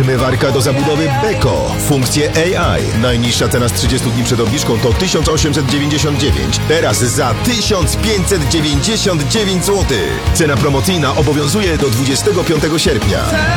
Zmywarka do zabudowy Beko. Funkcje AI. Najniższa cena z 30 dni przed obniżką to 1899. Teraz za 1599 zł. Cena promocyjna obowiązuje do 25 sierpnia.